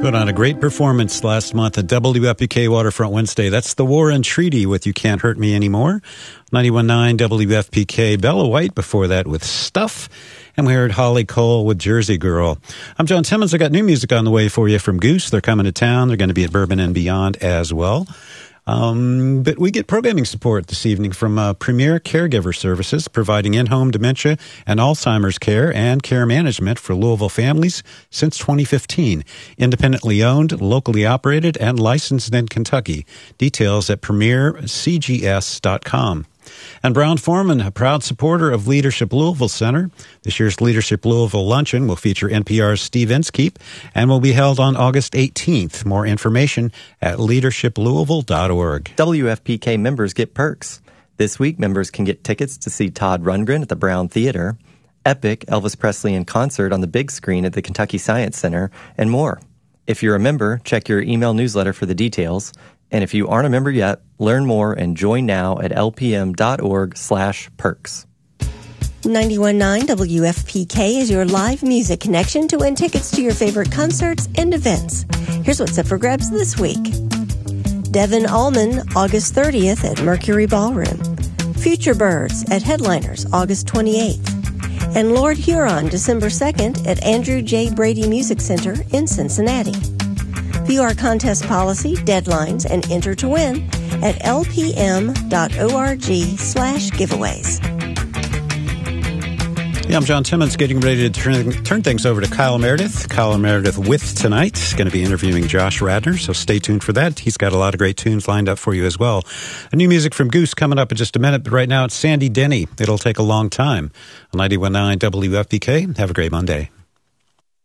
Put on a great performance last month at WFPK Waterfront Wednesday. That's The War and Treaty with You Can't Hurt Me Anymore. 91.9 WFPK. Bella White before that with Stuff. And we heard Holly Cole with Jersey Girl. I'm John Timmons. I got new music on the way for you from Goose. They're coming to town. They're going to be at Bourbon and Beyond as well. But we get programming support this evening from Premier Caregiver Services, providing in-home dementia and Alzheimer's care and care management for Louisville families since 2015. Independently owned, locally operated, and licensed in Kentucky. Details at premiercgs.com. And Brown-Forman, a proud supporter of Leadership Louisville Center. This year's Leadership Louisville Luncheon will feature NPR's Steve Inskeep and will be held on August 18th. More information at leadershiplouisville.org. WFPK members get perks. This week, members can get tickets to see Todd Rundgren at the Brown Theater, Epic, Elvis Presley in concert on the big screen at the Kentucky Science Center, and more. If you're a member, check your email newsletter for the details. And if you aren't a member yet, learn more and join now at lpm.org/perks. 91.9 WFPK is your live music connection to win tickets to your favorite concerts and events. Here's what's up for grabs this week. Devin Allman, August 30th at Mercury Ballroom. Future Birds at Headliners, August 28th. And Lord Huron, December 2nd at Andrew J. Brady Music Center in Cincinnati. View our contest policy, deadlines, and enter to win at lpm.org/giveaways. Yeah, I'm John Timmons, getting ready to turn things over to Kyle Meredith. Kyle Meredith with tonight is going to be interviewing Josh Radnor, so stay tuned for that. He's got a lot of great tunes lined up for you as well. A new music from Goose coming up in just a minute, but right now it's Sandy Denny. It'll take a long time. On 91.9 WFPK. Have a great Monday.